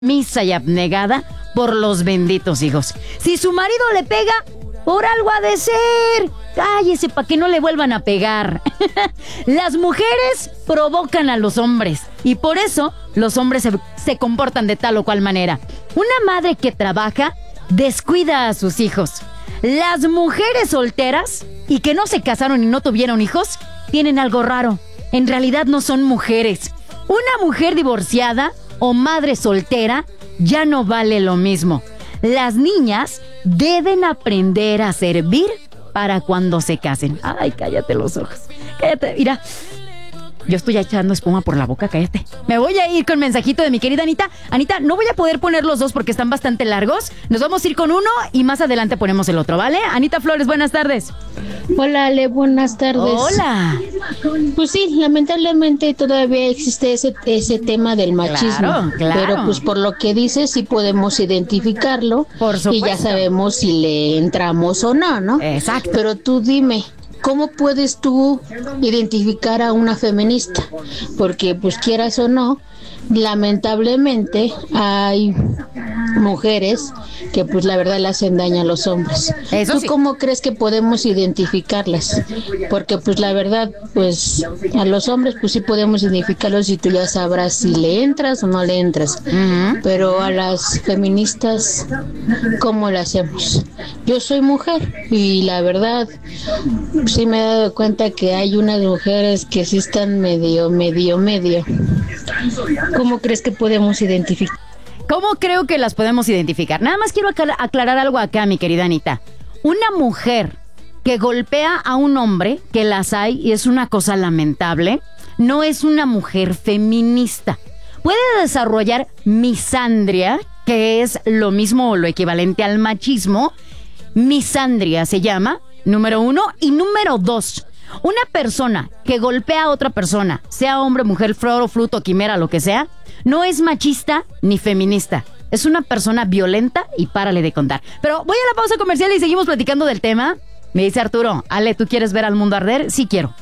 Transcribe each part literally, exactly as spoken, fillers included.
misa y abnegada por los benditos hijos. Si su marido le pega, por algo ha de ser. Cállese para que no le vuelvan a pegar. Las mujeres provocan a los hombres y por eso los hombres se, se comportan de tal o cual manera. Una madre que trabaja descuida a sus hijos. Las mujeres solteras y que no se casaron y no tuvieron hijos tienen algo raro. En realidad no son mujeres. Una mujer divorciada o madre soltera ya no vale lo mismo. Las niñas deben aprender a servir para cuando se casen. Ay, cállate los ojos. Cállate, mira. Yo estoy echando espuma por la boca, cállate. Me voy a ir con mensajito de mi querida Anita. Anita, no voy a poder poner los dos porque están bastante largos. Nos vamos a ir con uno y más adelante ponemos el otro, ¿vale? Anita Flores, buenas tardes. Hola, Ale, buenas tardes. Hola. Pues sí, lamentablemente todavía existe ese, ese tema del machismo. Claro, claro. Pero pues por lo que dices sí podemos identificarlo. Por supuesto. Y ya sabemos si le entramos o no, ¿no? Exacto. Pero tú dime, ¿cómo puedes tú identificar a una feminista? Porque pues quieras o no, lamentablemente hay mujeres que pues la verdad le hacen daño a los hombres. Eso ¿Tú sí. cómo crees que podemos identificarlas? Porque pues la verdad pues a los hombres pues sí podemos identificarlos y tú ya sabrás si le entras o no le entras. Uh-huh. Pero a las feministas, ¿cómo le hacemos? Yo soy mujer y la verdad sí me he dado cuenta que hay unas mujeres que sí están medio, medio, medio. ¿Cómo crees que podemos identificar? ¿Cómo creo que las podemos identificar? Nada más quiero aclar- aclarar algo acá, mi querida Anita. Una mujer que golpea a un hombre, que las hay y es una cosa lamentable, no es una mujer feminista. Puede desarrollar misandria, que es lo mismo o lo equivalente al machismo. Misandria se llama, número uno. Y número dos, una persona que golpea a otra persona, sea hombre, mujer, flor, fruto, quimera, lo que sea, no es machista ni feminista. Es una persona violenta y párale de contar. Pero voy a la pausa comercial y seguimos platicando del tema. Me dice Arturo, Ale, ¿tú quieres ver al mundo arder? Sí quiero.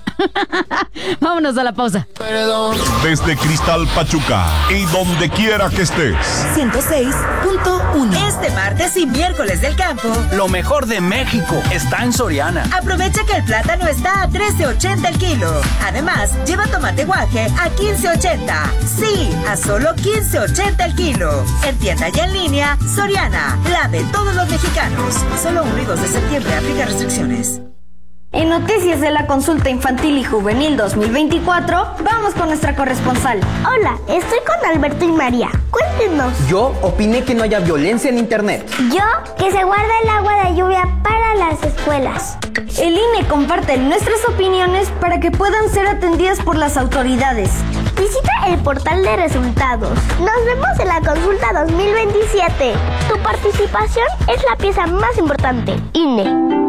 Vámonos a la pausa. Desde Cristal Pachuca y donde quiera que estés. ciento seis punto uno. Este martes y miércoles del campo, lo mejor de México está en Soriana. aprovecha que el plátano está a trece ochenta el kilo. Además, lleva tomate guaje a quince ochenta. Sí, a solo quince ochenta el kilo. En tienda y en línea, Soriana, la de todos los mexicanos. Solo uno y dos de septiembre, aplica restricciones. En Noticias de la Consulta Infantil y Juvenil dos mil veinticuatro, vamos con nuestra corresponsal. Hola, estoy con Alberto y María. Cuéntenos. Yo opiné que no haya violencia en internet. Yo, que se guarda el agua de lluvia para las escuelas. El I N E comparte nuestras opiniones para que puedan ser atendidas por las autoridades. Visita el portal de resultados. Nos vemos en la consulta dos mil veintisiete. Tu participación es la pieza más importante. I N E.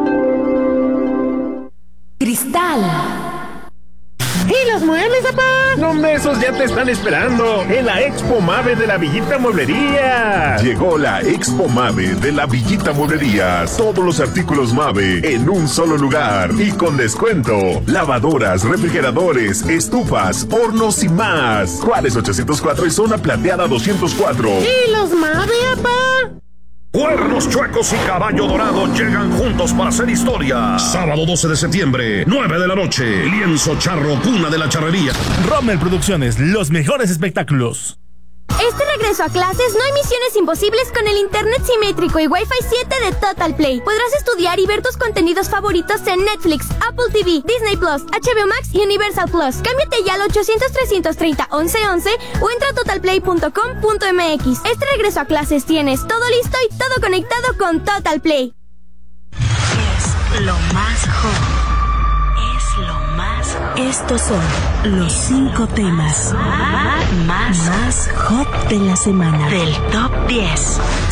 Cristal. ¿Y los muebles, papá? Los mesos ya te están esperando en la Expo Mave de la Villita Mueblería. Llegó la Expo Mave de la Villita Mueblerías. Todos los artículos Mave en un solo lugar y con descuento. Lavadoras, refrigeradores, estufas, hornos y más. Juárez ochocientos cuatro y Zona Plateada doscientos cuatro. ¿Y los Mave, papá? Cuernos Chuecos y Caballo Dorado llegan juntos para hacer historia. Sábado doce de septiembre, nueve de la noche. Lienzo Charro, cuna de la charrería. Rommel Producciones, los mejores espectáculos. Este regreso a clases no hay misiones imposibles con el internet simétrico y Wi-Fi siete de Total Play. Podrás estudiar y ver tus contenidos favoritos en Netflix, Apple T V, Disney Plus, H B O Max y Universal Plus. Cámbiate ya al ochocientos, trescientos treinta, once once o entra a total play punto com punto m x. Este regreso a clases tienes todo listo y todo conectado con Total Play. Es lo más hot. Es lo más hot. Estos son los cinco temas más, más hot de la semana. Del top diez.